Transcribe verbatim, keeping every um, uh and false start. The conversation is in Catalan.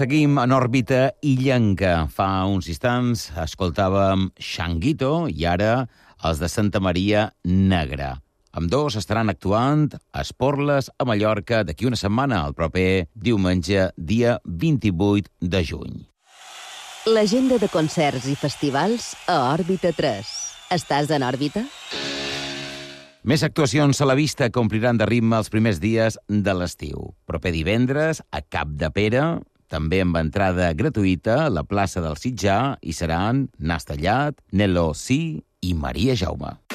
seguim en òrbita illenca. Fa uns instants escoltàvem Xanguito i ara els de Santa Maria Negra. Ambdós estaran actuant a Esporles, a Mallorca, d'aquí una setmana, el proper diumenge, dia vint-i-vuit de juny. L'agenda de concerts i festivals a Òrbita tres. Estàs en òrbita? Més actuacions a la vista que ompliran de ritme els primers dies de l'estiu. Proper divendres, a Capdepera, també amb entrada gratuïta a la plaça del Sitjar, hi seran Nas Tallat, Nelo Sí i Maria Jaume.